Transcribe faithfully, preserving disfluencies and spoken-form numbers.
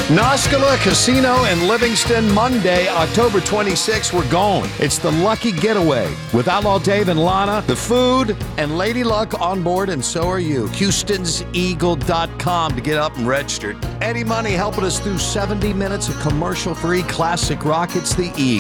Noskala Casino in Livingston, Monday, October twenty-sixth. We're going. It's the Lucky Getaway with Outlaw Dave and Lana, the food, and Lady Luck on board, and so are you. Houston's Eagle dot com to get up and registered. Eddie Money helping us through seventy minutes of commercial-free classic rock. It's the Eagle.